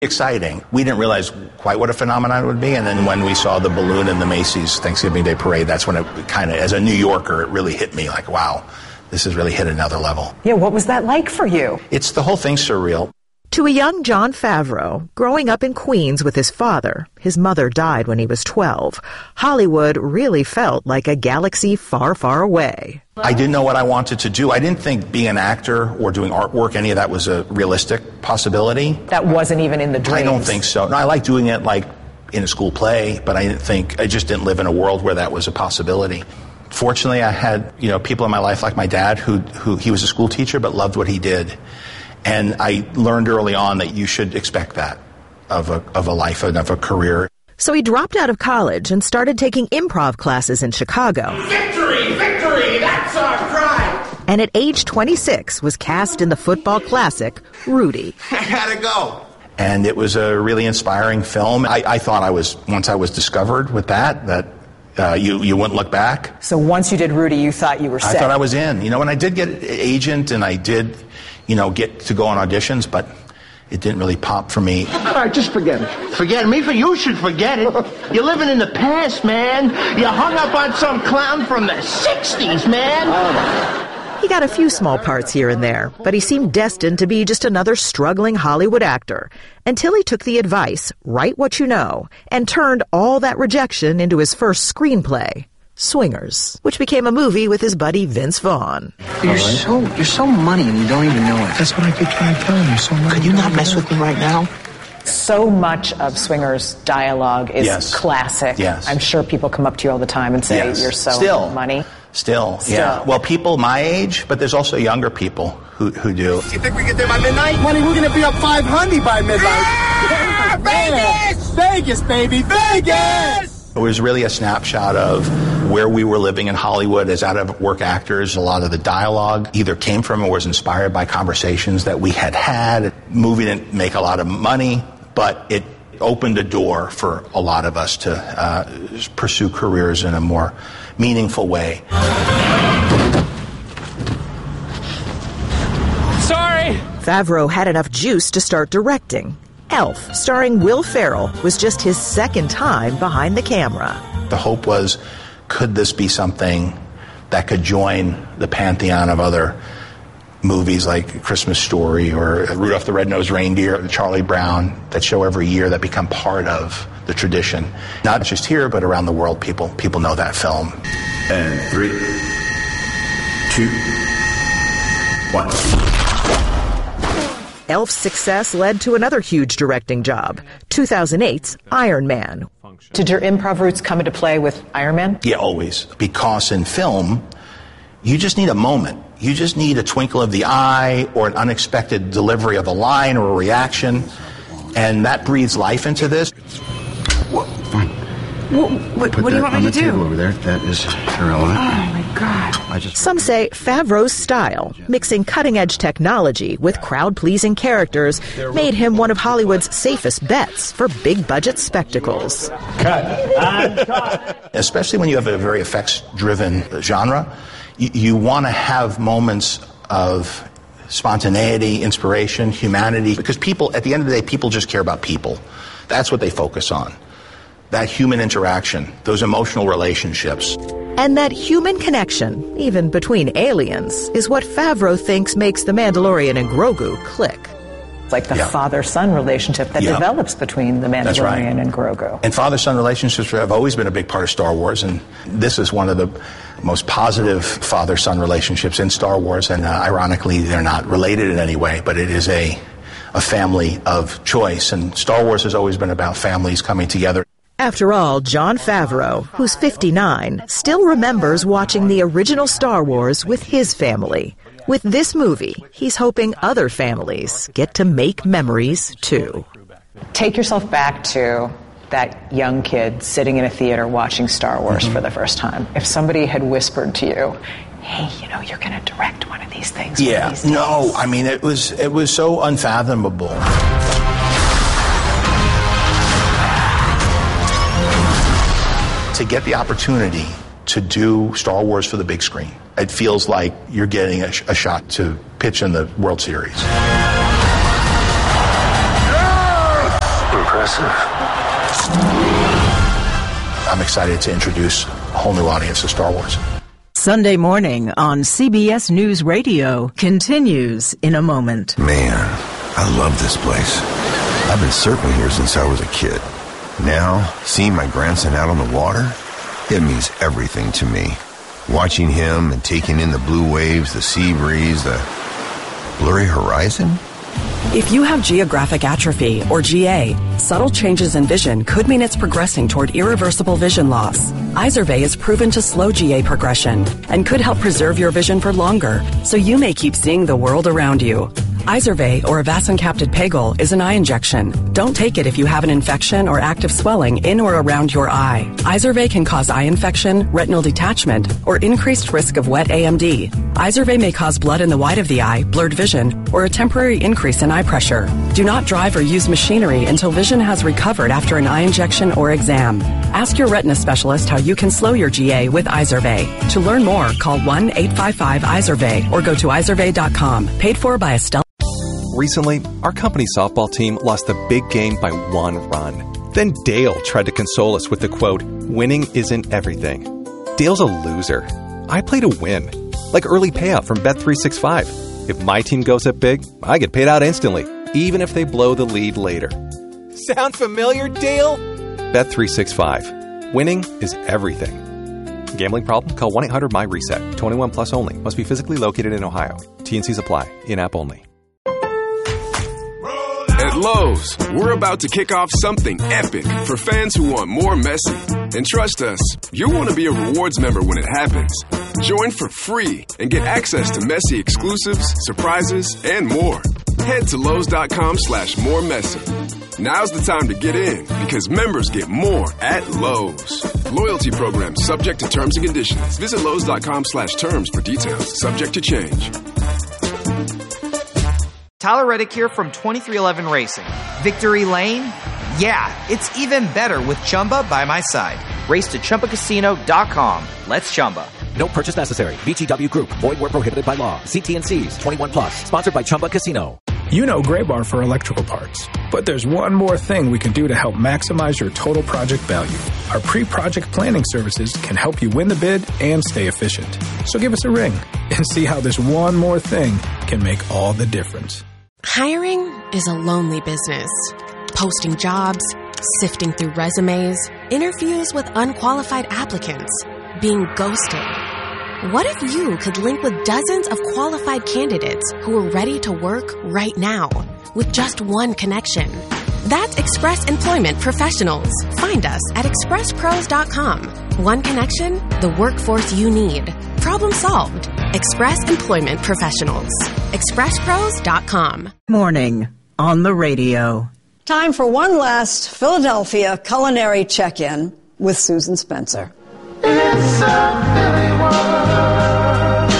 Exciting. We didn't realize quite what a phenomenon it would be, and then when we saw the balloon in the Macy's Thanksgiving Day Parade, that's when it kind of, as a New Yorker, it really hit me like, wow, this has really hit another level. Yeah, what was that like for you? It's the whole thing's surreal. To a young Jon Favreau, growing up in Queens with his father, his mother died when he was 12, Hollywood really felt like a galaxy far, far away. I didn't know what I wanted to do. I didn't think being an actor or doing artwork, any of that was a realistic possibility. That wasn't even in the dreams? I don't think so. No, I like doing it like in a school play, but I just didn't live in a world where that was a possibility. Fortunately, I had, people in my life like my dad who he was a school teacher but loved what he did. And I learned early on that you should expect that of a life and of a career. So he dropped out of college and started taking improv classes in Chicago. Victory! Victory! That's our cry! And at age 26 was cast in the football classic, Rudy. I gotta go. And it was a really inspiring film. I thought once I was discovered with that you wouldn't look back. So once you did Rudy, you thought you were set? I thought I was in. And I did get an agent and I did, get to go on auditions, but it didn't really pop for me. All right, just forget it. Forget me? You should forget it. You're living in the past, man. You hung up on some clown from the 60s, man. He got a few small parts here and there, but he seemed destined to be just another struggling Hollywood actor until he took the advice, write what you know, and turned all that rejection into his first screenplay, Swingers, which became a movie with his buddy Vince Vaughn. You're so money and you don't even know it. That's what I keep trying to tell you. So money. Could you not mess with me right now? So much of Swingers' dialogue is classic. Yes. I'm sure people come up to you all the time and say, you're so money. Still, yeah. Well, people my age, but there's also younger people who do. You think we get there by midnight? Money, we're going to be up 500 by midnight. Ah, Vegas! Vegas, baby, Vegas! It was really a snapshot of where we were living in Hollywood as out-of-work actors. A lot of the dialogue either came from or was inspired by conversations that we had had. The movie didn't make a lot of money, but it opened a door for a lot of us to pursue careers in a more meaningful way. Sorry! Favreau had enough juice to start directing. Elf, starring Will Ferrell, was just his second time behind the camera. The hope was, could this be something that could join the pantheon of other movies like Christmas Story or Rudolph the Red-Nosed Reindeer, Charlie Brown, that show every year, that become part of the tradition. Not just here, but around the world, people know that film. And 3, 2, 1. Elf's success led to another huge directing job, 2008's Iron Man. Did your improv roots come into play with Iron Man? Yeah, always. Because in film, you just need a moment. You just need a twinkle of the eye or an unexpected delivery of a line or a reaction, and that breathes life into this. What do you want me to do? Over there. That is irrelevant. Oh, my God. Some say Favreau's style, mixing cutting-edge technology with crowd-pleasing characters, made him one of Hollywood's safest bets for big-budget spectacles. Cut. Especially when you have a very effects-driven genre, you want to have moments of spontaneity, inspiration, humanity, because people, at the end of the day, people just care about people. That's what they focus on. That human interaction, those emotional relationships. And that human connection, even between aliens, is what Favreau thinks makes The Mandalorian and Grogu click. It's like the father-son relationship that develops between The Mandalorian and Grogu. And father-son relationships have always been a big part of Star Wars, and this is one of the most positive father-son relationships in Star Wars, and ironically, they're not related in any way, but it is a family of choice, and Star Wars has always been about families coming together. After all, Jon Favreau, who's 59, still remembers watching the original Star Wars with his family. With this movie, he's hoping other families get to make memories, too. Take yourself back to that young kid sitting in a theater watching Star Wars for the first time. If somebody had whispered to you, hey, you're going to direct one of these things. Yeah, no, I mean, it was so unfathomable. To get the opportunity to do Star Wars for the big screen, it feels like you're getting a shot to pitch in the World Series. impressive. I'm excited to introduce a whole new audience to Star Wars. Sunday morning on CBS News Radio continues in a moment. Man, I love this place. I've been surfing here since I was a kid. Now, seeing my grandson out on the water, it means everything to me. Watching him and taking in the blue waves, the sea breeze, the blurry horizon. If you have geographic atrophy, or GA, subtle changes in vision could mean it's progressing toward irreversible vision loss. Izervay is proven to slow GA progression and could help preserve your vision for longer, so you may keep seeing the world around you. Izervay, or avacincaptad pegol, is an eye injection. Don't take it if you have an infection or active swelling in or around your eye. Izervay can cause eye infection, retinal detachment, or increased risk of wet AMD. Izervay may cause blood in the white of the eye, blurred vision, or a temporary increase in eye pressure. Do not drive or use machinery until vision has recovered after an eye injection or exam. Ask your retina specialist how you can slow your GA with Izervay. To learn more, call 1-855-IZERVAY or go to izervay.com. Paid for by Estelle. Recently, our company softball team lost the big game by 1 run. Then Dale tried to console us with the quote, "Winning isn't everything." Dale's a loser. I play to win. Like early payout from Bet365. If my team goes up big, I get paid out instantly, even if they blow the lead later. Sound familiar, Dale? Bet365. Winning is everything. Gambling problem? Call 1-800-MY-RESET. 21 plus only. Must be physically located in Ohio. T&Cs apply. In-app only. At Lowe's, we're about to kick off something epic for fans who want more Messi. And trust us, you'll want to be a rewards member when it happens. Join for free and get access to Messi exclusives, surprises, and more. Head to Lowe's.com/moremessy. Now's the time to get in because members get more at Lowe's. Loyalty program subject to terms and conditions. Visit Lowe's.com/terms for details. Subject to change. Tyler Reddick here from 2311 Racing. Victory Lane? Yeah, it's even better with Chumba by my side. Race to ChumbaCasino.com. Let's Chumba. No purchase necessary. VGW Group. Void where prohibited by law. See T&Cs. 21 plus. Sponsored by Chumba Casino. You know Gray Bar for electrical parts. But there's one more thing we can do to help maximize your total project value. Our pre-project planning services can help you win the bid and stay efficient. So give us a ring and see how this one more thing can make all the difference. Hiring is a lonely business. Posting jobs, sifting through resumes, interviews with unqualified applicants, being ghosted. What if you could link with dozens of qualified candidates who are ready to work right now with just one connection? That's Express Employment Professionals. Find us at expresspros.com. One connection, the workforce you need. Problem solved. Express Employment Professionals. expresspros.com. Morning on the radio. Time for one last Philadelphia culinary check-in with Susan Spencer. It's a Philly world.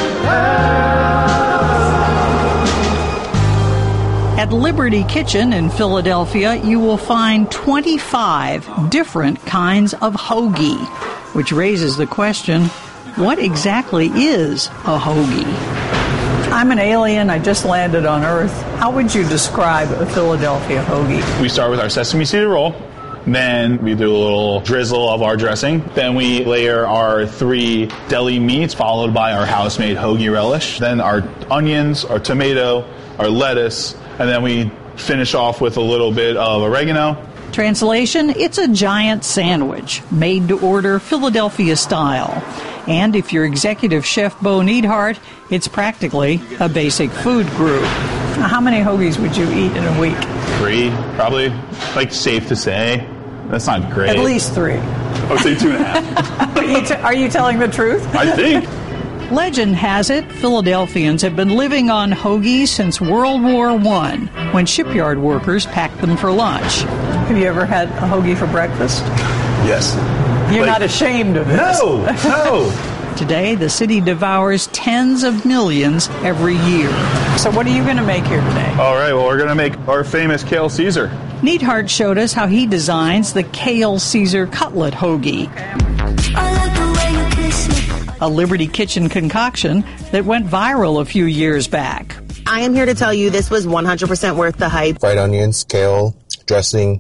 At Liberty Kitchen in Philadelphia, you will find 25 different kinds of hoagie, which raises the question, what exactly is a hoagie? I'm an alien. I just landed on Earth. How would you describe a Philadelphia hoagie? We start with our sesame seed roll. Then we do a little drizzle of our dressing. Then we layer our 3 deli meats, followed by our house-made hoagie relish. Then our onions, our tomato, our lettuce, and then we finish off with a little bit of oregano. Translation, it's a giant sandwich, made to order Philadelphia style. And if you're executive chef Bo Neidhart, it's practically a basic food group. How many hoagies would you eat in a week? 3, probably. Like, safe to say. That's not great. At least 3. I would say 2.5. Are you telling the truth? I think. Legend has it, Philadelphians have been living on hoagies since World War I, when shipyard workers packed them for lunch. Have you ever had a hoagie for breakfast? Yes. You're not ashamed of this? No. Today, the city devours tens of millions every year. So what are you going to make here today? All right, well, we're going to make our famous Kale Caesar. Neidhart showed us how he designs the Kale Caesar cutlet hoagie. A Liberty Kitchen concoction that went viral a few years back. I am here to tell you this was 100% worth the hype. Fried onions, kale, dressing,